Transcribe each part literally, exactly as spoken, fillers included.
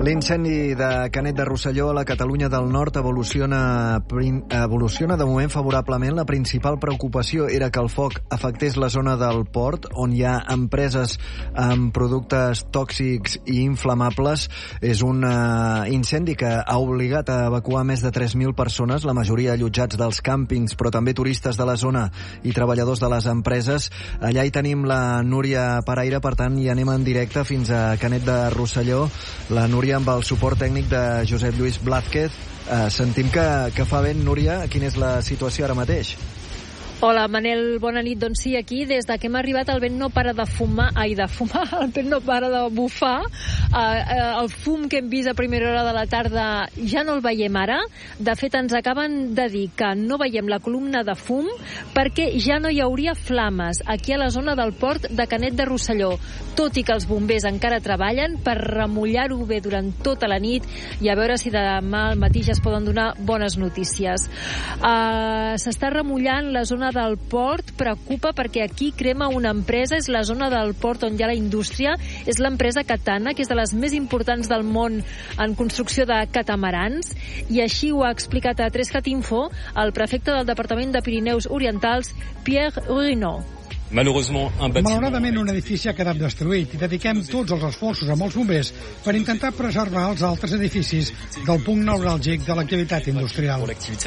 L'incendi de Canet de Rosselló a la Catalunya del Nord evoluciona, evoluciona de moment favorablement. La principal preocupació era que el foc afectés la zona del port, on hi ha empreses amb productes tòxics i inflamables. És un uh, incendi que ha obligat a evacuar més de tres mil persones, la majoria allotjats dels càmpings, però també turistes de la zona i treballadors de les empreses. Allà hi tenim la Núria Paraire, per tant hi anem en directe fins a Canet de Rosselló. La Núria amb el suport tècnic de Josep Lluís Blázquez. Eh, sentim que, que fa vent, Núria. Quina és la situació ara mateix? Hola, Manel, bona nit. Doncs sí, aquí, des de que hem arribat, el vent no para de fumar, ai, de fumar, el vent no para de bufar. Uh, uh, el fum que hem vist a primera hora de la tarda ja no el veiem ara. De fet, ens acaben de dir que no veiem la columna de fum perquè ja no hi hauria flames aquí a la zona del port de Canet de Rosselló, tot i que els bombers encara treballen per remullar-ho bé durant tota la nit i a veure si demà al matí ja es poden donar bones notícies. Uh, s'està remullant la zona del port, preocupa perquè aquí crema una empresa, és la zona del port on hi ha la indústria, és l'empresa Katana, que és de les més importants del món en construcció de catamarans, i així ho ha explicat a Trescat Info el prefecte del Departament de Pirineus Orientals, Pierre Ruinot. Malauradament, un edifici ha quedat destruït i dediquem tots els esforços amb els bombers per intentar preservar els altres edificis del punt neuràlgic de l'activitat industrial.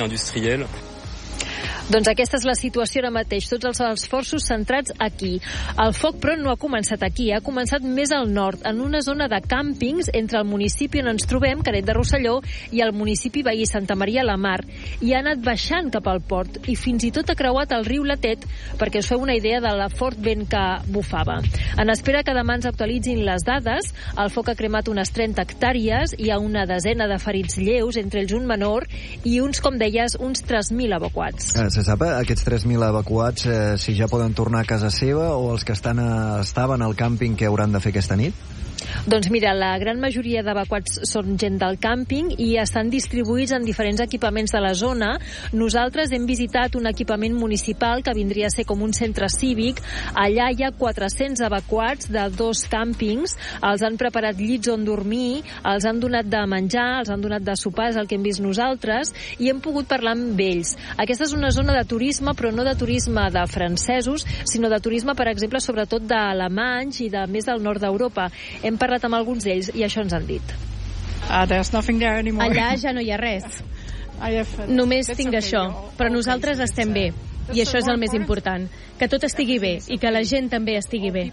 Doncs aquesta és la situació ara mateix, tots els esforços centrats aquí. El foc, però, no ha començat aquí, ha començat més al nord, en una zona de càmpings entre el municipi on ens trobem, Canet de Rosselló, i el municipi veí Santa Maria la Mar, i ha anat baixant cap al port, i fins i tot ha creuat el riu Latet, perquè us feu una idea de la fort vent que bufava. En espera que demà ens actualitzin les dades, el foc ha cremat unes trenta hectàrees, hi ha una desena de ferits lleus, entre ells un menor, i uns, com deies, uns tres mil evacuats. Se sap, aquests tres mil evacuats, eh, si ja poden tornar a casa seva o els que estan a, estaven al càmping, què hauran de fer aquesta nit? Doncs mira, la gran majoria d'evacuats són gent del càmping i estan distribuïts en diferents equipaments de la zona. Nosaltres hem visitat un equipament municipal que vindria a ser com un centre cívic. Allà hi ha quatre-cents evacuats de dos càmpings. Els han preparat llits on dormir, els han donat de menjar, els han donat de sopar, és el que hem vist nosaltres, i hem pogut parlar amb ells. Aquesta és una zona de turisme, però no de turisme de francesos, sinó de turisme, per exemple, sobretot d'alemanys i de més del nord d'Europa. Hem parlat amb alguns d'ells i això ens han dit. Uh, Allà ja no hi ha res. Només tinc això, però nosaltres estem bé. I això és el més important, que tot estigui bé i que la gent també estigui bé.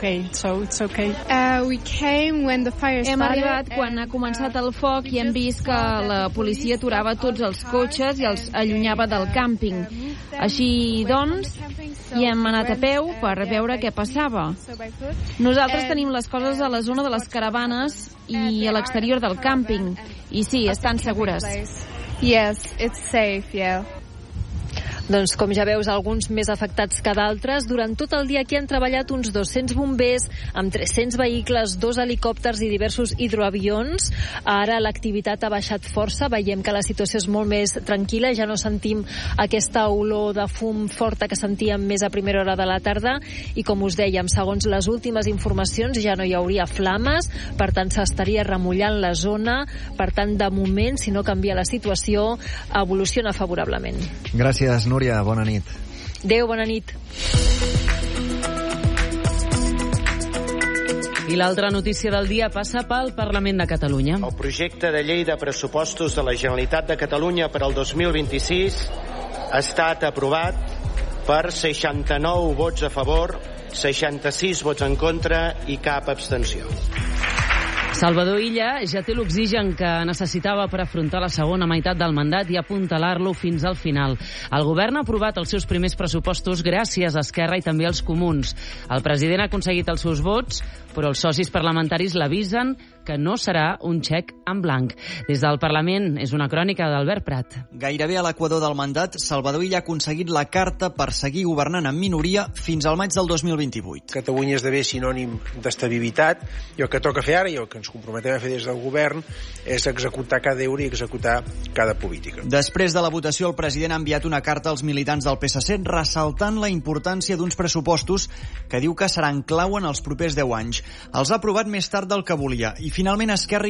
Hem arribat quan ha començat el foc i hem vist que la policia aturava tots els cotxes i els allunyava del càmping. Així, doncs, hi hem anat a peu per veure què passava. Nosaltres tenim les coses a la zona de les caravanes i a l'exterior del càmping. I sí, estan segures. Yes, it's safe, yeah. Doncs, com ja veus, alguns més afectats que d'altres. Durant tot el dia aquí han treballat uns dos-cents bombers, amb tres-cents vehicles, dos helicòpters i diversos hidroavions. Ara l'activitat ha baixat força, veiem que la situació és molt més tranquil·la, ja no sentim aquesta olor de fum forta que sentíem més a primera hora de la tarda, i com us dèiem, segons les últimes informacions, ja no hi hauria flames, per tant s'estaria remullant la zona, per tant, de moment, si no canvia la situació, evoluciona favorablement. Gràcies, Núria. Bona nit. Adéu, bona nit. I l'altra notícia del dia passa pel Parlament de Catalunya. El projecte de llei de pressupostos de la Generalitat de Catalunya per al dos mil vint-i-sis ha estat aprovat per seixanta-nou vots a favor, seixanta-sis vots en contra i cap abstenció. Salvador Illa ja té l'oxigen que necessitava per afrontar la segona meitat del mandat i apuntalar-lo fins al final. El govern ha aprovat els seus primers pressupostos gràcies a Esquerra i també als comuns. El president ha aconseguit els seus vots, però els socis parlamentaris l'avisen que no serà un xec en blanc. Des del Parlament és una crònica d'Albert Prat. Gairebé a l'equador del mandat, Salvador Illa ha aconseguit la carta per seguir governant en minoria fins al maig del dos mil vint-i-vuit. Catalunya esdevé sinònim d'estabilitat i el que toca fer ara i el que ens comprometem a fer des del govern és executar cada euro i executar cada política. Després de la votació, el president ha enviat una carta als militants del P S C ressaltant la importància d'uns pressupostos que diu que seran clau en els propers deu anys. Els ha aprovat més tard del que volia i finalment Esquerra